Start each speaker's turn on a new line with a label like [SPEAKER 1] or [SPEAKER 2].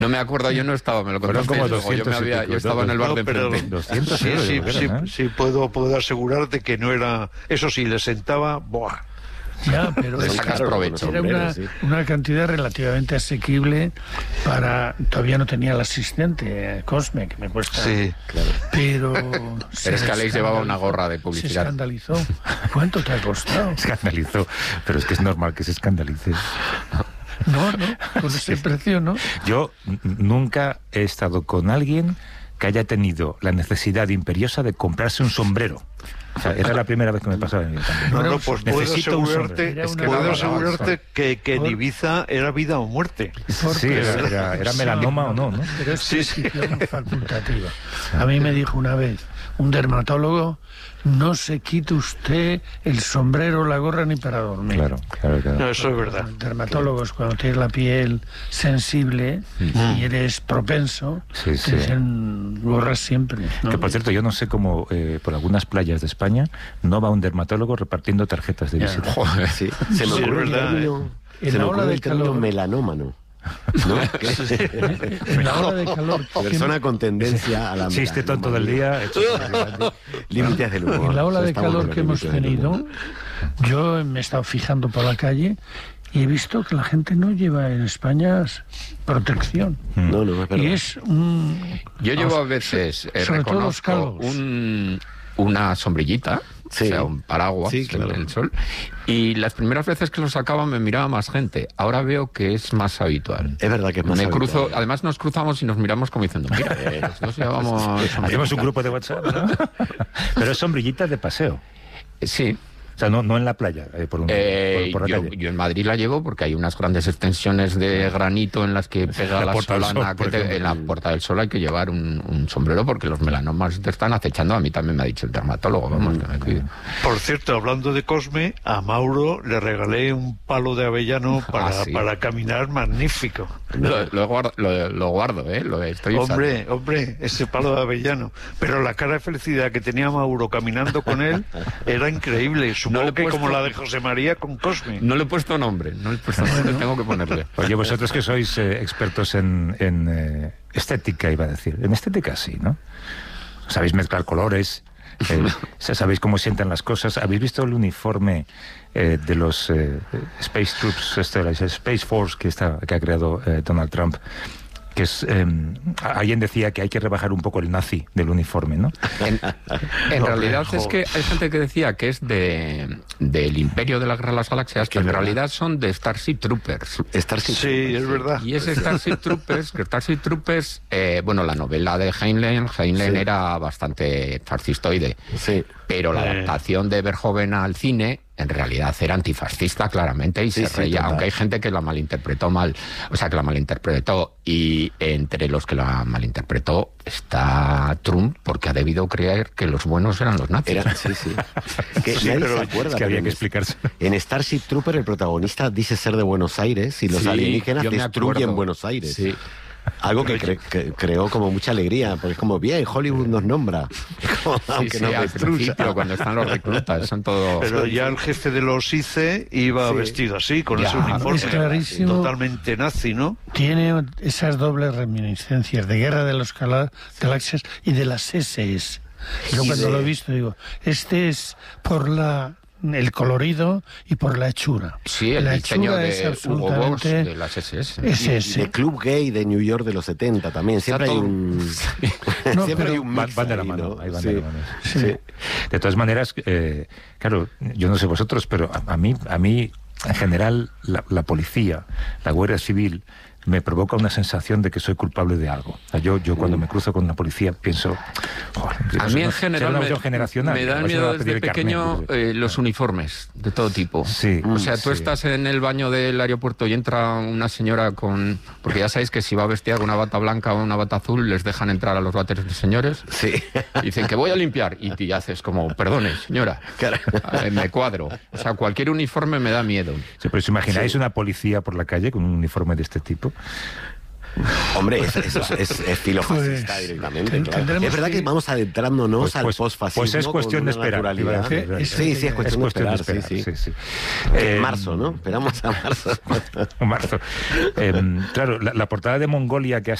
[SPEAKER 1] No me acuerdo, yo no estaba, me lo contaste.
[SPEAKER 2] Como 200
[SPEAKER 1] yo estaba en el bar de enfrente.
[SPEAKER 2] 200
[SPEAKER 3] sí, puedo asegurarte que no era... Eso sí, le sentaba... ¡buah!
[SPEAKER 4] Ya, pero
[SPEAKER 1] le sacas provecho.
[SPEAKER 4] Era una cantidad relativamente asequible para... Todavía no tenía el asistente, Cosme, que me cuesta...
[SPEAKER 3] Sí, claro.
[SPEAKER 4] Pero
[SPEAKER 1] es que Alex llevaba una gorra de publicidad.
[SPEAKER 4] Se escandalizó. ¿Cuánto te ha costado?
[SPEAKER 2] Escandalizó. Pero es que es normal que se escandalice.
[SPEAKER 4] No, con ese precio, ¿no?
[SPEAKER 2] Yo nunca he estado con alguien que haya tenido la necesidad imperiosa de comprarse un sombrero. O sea, era la primera vez que me pasaba en mi vida.
[SPEAKER 3] No, pues puedo asegurarte que en Ibiza era vida o muerte.
[SPEAKER 2] Sí, era melanoma o no.
[SPEAKER 4] Pero es prescripción facultativa. A mí me dijo una vez un dermatólogo: no se quite usted el sombrero o la gorra ni para dormir.
[SPEAKER 2] Claro.
[SPEAKER 3] No, eso es verdad.
[SPEAKER 4] Dermatólogos, cuando tienes la piel sensible y eres propenso, te dicen gorras siempre, ¿no?
[SPEAKER 2] Que, por cierto, yo no sé cómo por algunas playas de España no va un dermatólogo repartiendo tarjetas de visita.
[SPEAKER 5] Joder, se me ocurre el término melanómano. ¿No?
[SPEAKER 4] En la hora de calor,
[SPEAKER 5] persona con tendencia a la
[SPEAKER 2] chiste tonto del día,
[SPEAKER 5] límites del humor.
[SPEAKER 4] En la ola de calor que hemos tenido, yo me he estado fijando por la calle y he visto que la gente no lleva en España protección.
[SPEAKER 5] No, es verdad.
[SPEAKER 4] Y es
[SPEAKER 1] yo llevo a veces, reconozco, una sombrillita.
[SPEAKER 5] Sí.
[SPEAKER 1] O sea, un paraguas en el sol. Y las primeras veces que lo sacaba me miraba más gente. Ahora veo que es más habitual.
[SPEAKER 5] Es verdad que es más habitual.
[SPEAKER 1] Además nos cruzamos y nos miramos como diciendo, mira, nos llevamos...
[SPEAKER 2] Hacemos un grupo de WhatsApp, ¿no? Pero es sombrillita de paseo.
[SPEAKER 1] Sí.
[SPEAKER 2] O sea, no en la playa, por la calle.
[SPEAKER 1] Yo en Madrid la llevo porque hay unas grandes extensiones de granito en las que pega la solana. En la Puerta del Sol hay que llevar un sombrero porque los melanomas te están acechando. A mí también me ha dicho el dermatólogo, vamos, que me cuide.
[SPEAKER 3] Por cierto, hablando de Cosme, a Mauro le regalé un palo de avellano para caminar magnífico.
[SPEAKER 1] Lo guardo, lo estoy usando.
[SPEAKER 3] Hombre, ese palo de avellano. Pero la cara de felicidad que tenía Mauro caminando con él era increíble. Supongo que como la de José María con Cosme.
[SPEAKER 1] No le he puesto nombre, tengo que ponerle.
[SPEAKER 2] Oye, vosotros que sois expertos en estética, iba a decir. En estética sí, ¿no? Sabéis mezclar colores, sabéis cómo sientan las cosas. ¿Habéis visto el uniforme de los Space Troops, las Space Force que ha creado Donald Trump? Que es alguien decía que hay que rebajar un poco el nazi del uniforme, ¿no?
[SPEAKER 1] En realidad es que hay gente que decía que es del Imperio de la Guerra de las Galaxias, que en realidad son de Starship Troopers.
[SPEAKER 3] Sí, es verdad.
[SPEAKER 1] Y es Starship Troopers, bueno, la novela de Heinlein era bastante fascistoide.
[SPEAKER 5] Sí.
[SPEAKER 1] Pero la adaptación de Verhoeven al cine en realidad era antifascista claramente y se reía,
[SPEAKER 5] total.
[SPEAKER 1] aunque hay gente que la malinterpretó mal, y entre los que la malinterpretó está Trump, porque ha debido creer que los buenos eran los nazis.
[SPEAKER 5] Que nadie se acuerda,
[SPEAKER 2] es que había que explicarse.
[SPEAKER 5] En Starship Trooper el protagonista dice ser de Buenos Aires y los alienígenas destruyen Buenos Aires.
[SPEAKER 1] Sí.
[SPEAKER 5] Algo que creó como mucha alegría, porque es como, bien, Hollywood nos nombra. Aunque nos
[SPEAKER 1] al
[SPEAKER 5] destruya.
[SPEAKER 1] principio, cuando están los reclutas, son todos...
[SPEAKER 3] Pero ya el jefe de los ICE iba vestido así, con ese uniforme.
[SPEAKER 4] Es clarísimo.
[SPEAKER 3] Totalmente nazi, ¿no?
[SPEAKER 4] Tiene esas dobles reminiscencias de Guerra de las Galaxias y de las SS. Yo cuando lo he visto digo, este es por el colorido y por la hechura.
[SPEAKER 1] Sí, el diseño de Hugo Boss de las SS.
[SPEAKER 5] De Club Gay de New York de los 70 también. Siempre hay un...
[SPEAKER 2] Siempre hay un mix van de la mano. Sí. De todas maneras, claro, yo no sé vosotros, pero a mí en general, la policía, la Guardia Civil, me provoca una sensación de que soy culpable de algo. O sea, yo cuando me cruzo con una policía pienso...
[SPEAKER 1] a mí en general me dan miedo desde pequeño los uniformes de todo tipo.
[SPEAKER 2] Sí,
[SPEAKER 1] o sea, tú estás en el baño del aeropuerto y entra una señora con... Porque ya sabéis que si va vestida con una bata blanca o una bata azul, les dejan entrar a los váteres de señores.
[SPEAKER 5] Sí.
[SPEAKER 1] Y dicen que voy a limpiar. Y te haces como, perdone, señora, me cuadro. O sea, cualquier uniforme me da miedo.
[SPEAKER 2] Sí, pero ¿os imagináis una policía por la calle con un uniforme de este tipo?
[SPEAKER 5] Hombre, eso es filofascista directamente. Claro. Es verdad que vamos adentrándonos al postfascismo.
[SPEAKER 2] Pues es cuestión de esperar.
[SPEAKER 5] Sí, es cuestión de esperar. Sí. Marzo, ¿no? Esperamos a marzo.
[SPEAKER 2] Marzo. Claro, la portada de Mongolia que